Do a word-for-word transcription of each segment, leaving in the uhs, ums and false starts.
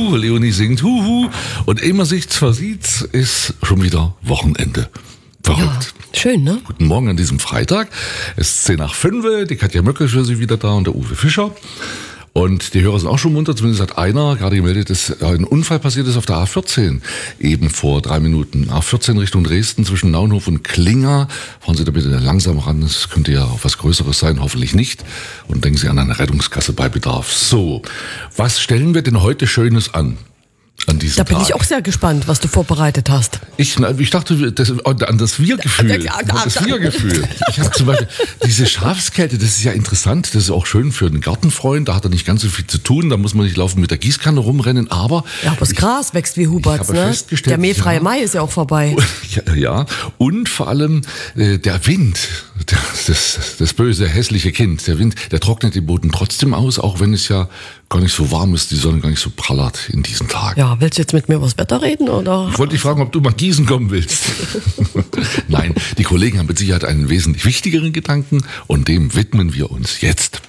Huhu, Leonie singt Huhu. Und ehe man sich's versieht, ist schon wieder Wochenende. Verrückt. Ja, schön, ne? Guten Morgen an diesem Freitag. Es ist zehn nach fünf, die Katja Möcke ist für Sie wieder da und der Uwe Fischer. Und die Hörer sind auch schon munter, zumindest hat einer gerade gemeldet, dass ein Unfall passiert ist auf der A vierzehn, eben vor drei Minuten. A vierzehn Richtung Dresden zwischen Naunhof und Klinger. Fahren Sie da bitte langsam ran, das könnte ja auch was Größeres sein, hoffentlich nicht. Und denken Sie an eine Rettungskasse bei Bedarf. So, was stellen wir denn heute Schönes an? An diesem Da bin Tag. ich auch sehr gespannt, was du vorbereitet hast. Ich, ich dachte das, an das Wir-Gefühl. Das Wir-Gefühl. Ich habe zum Beispiel diese Schafskälte, das ist ja interessant, das ist auch schön für einen Gartenfreund, da hat er nicht ganz so viel zu tun, da muss man nicht laufen mit der Gießkanne rumrennen, aber... Ja, aber das Gras wächst wie Huberts, ne? Der mähfreie ja, Mai ist ja auch vorbei. Ja, ja. Und vor allem äh, der Wind, der, das, das böse, hässliche Kind, der Wind, der trocknet den Boden trotzdem aus, auch wenn es ja gar nicht so warm ist, die Sonne gar nicht so prallert in diesen Tagen. Ja, willst du jetzt mit mir über das Wetter reden, oder? Ich wollte dich fragen, ob du mal gießen kommen willst. Nein, die Kollegen haben mit Sicherheit einen wesentlich wichtigeren Gedanken und dem widmen wir uns jetzt.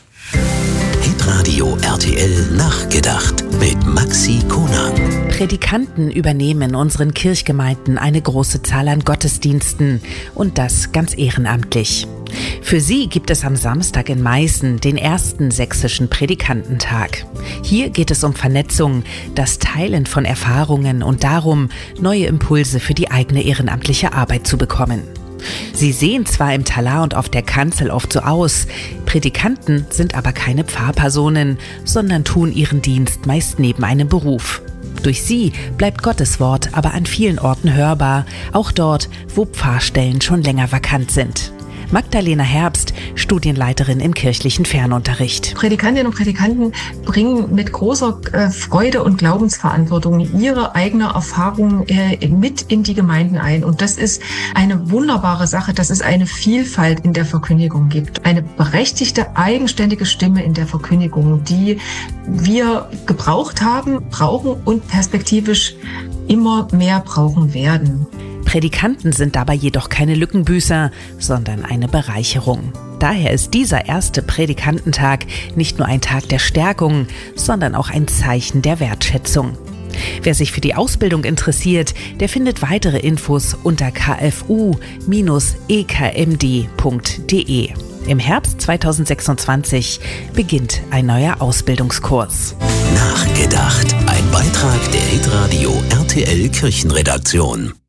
Hitradio R T L nachgedacht mit Maxi Konang. Prädikanten übernehmen in unseren Kirchgemeinden eine große Zahl an Gottesdiensten und das ganz ehrenamtlich. Für sie gibt es am Samstag in Meißen den ersten sächsischen Prädikantentag. Hier geht es um Vernetzung, das Teilen von Erfahrungen und darum, neue Impulse für die eigene ehrenamtliche Arbeit zu bekommen. Sie sehen zwar im Talar und auf der Kanzel oft so aus, Prädikanten sind aber keine Pfarrpersonen, sondern tun ihren Dienst meist neben einem Beruf. Durch sie bleibt Gottes Wort aber an vielen Orten hörbar, auch dort, wo Pfarrstellen schon länger vakant sind. Magdalena Herbst, Studienleiterin im kirchlichen Fernunterricht. Prädikantinnen und Prädikanten bringen mit großer äh, Freude und Glaubensverantwortung ihre eigene Erfahrung äh, mit in die Gemeinden ein. Und das ist eine wunderbare Sache, dass es eine Vielfalt in der Verkündigung gibt. Eine berechtigte, eigenständige Stimme in der Verkündigung, die wir gebraucht haben, brauchen und perspektivisch immer mehr brauchen werden. Prädikanten sind dabei jedoch keine Lückenbüßer, sondern eine Bereicherung. Daher ist dieser erste Prädikantentag nicht nur ein Tag der Stärkung, sondern auch ein Zeichen der Wertschätzung. Wer sich für die Ausbildung interessiert, der findet weitere Infos unter k f u Bindestrich e k m d punkt d e. Im Herbst zweitausendsechsundzwanzig beginnt ein neuer Ausbildungskurs. Nachgedacht. Ein Beitrag der Hitradio R T L Kirchenredaktion.